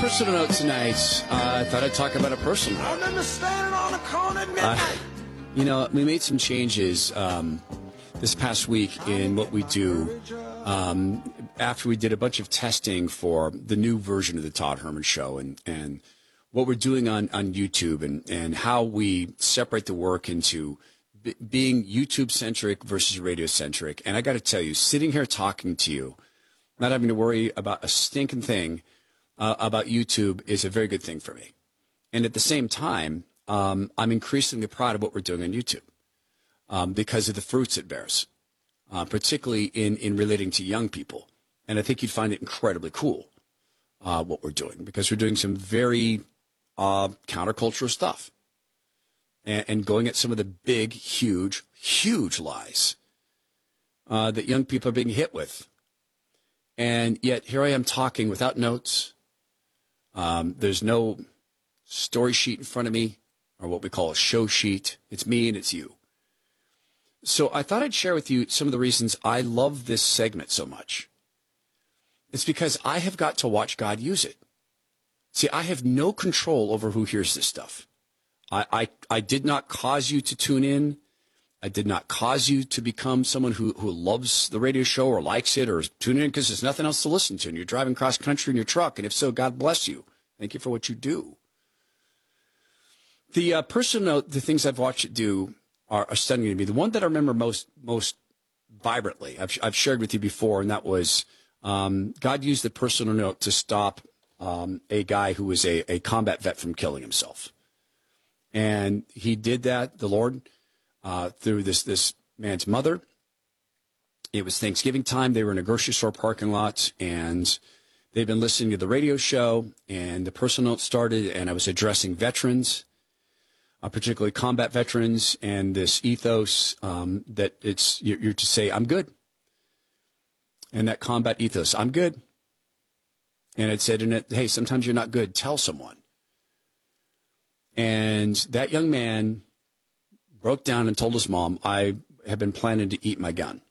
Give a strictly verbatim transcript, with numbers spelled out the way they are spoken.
Personal note tonight. Uh, I thought I'd talk about a personal note. I remember standing on a corner at midnight. Uh, you know, we made some changes um, this past week in what we do um, after we did a bunch of testing for the new version of the Todd Herman Show and, and what we're doing on, on YouTube and, and how we separate the work into b- being YouTube-centric versus radio-centric. And I got to tell you, sitting here talking to you, not having to worry about a stinking thing uh, about YouTube is a very good thing for me. And at the same time, um, I'm increasingly proud of what we're doing on YouTube um, because of the fruits it bears, uh, particularly in, in relating to young people. And I think you'd find it incredibly cool uh, what we're doing because we're doing some very uh, countercultural stuff and, and going at some of the big, huge, huge lies uh, that young people are being hit with. And yet here I am talking without notes. Um, there's no story sheet in front of me or what we call a show sheet. It's me and it's you. So I thought I'd share with you some of the reasons I love this segment so much. It's because I have got to watch God use it. See, I have no control over who hears this stuff. I, I, I did not cause you to tune in. I did not cause you to become someone who, who loves the radio show or likes it or tune in because there's nothing else to listen to and you're driving cross country in your truck. And if so, God bless you. Thank you for what you do. The uh, personal note, the things I've watched it do are, are stunning to me. The one that I remember most most vibrantly, I've, I've shared with you before, and that was um, God used the personal note to stop um, a guy who was a, a combat vet from killing himself. And he did that, the Lord, uh, through this, this man's mother. It was Thanksgiving time. They were in a grocery store parking lot, and they've been listening to the radio show, and the personal note started, and I was addressing veterans, uh, particularly combat veterans, and this ethos um, that it's you're, you're to say, I'm good. And that combat ethos, I'm good. And it said in it, hey, sometimes you're not good. Tell someone. And that young man broke down and told his mom, I have been planning to eat my gun.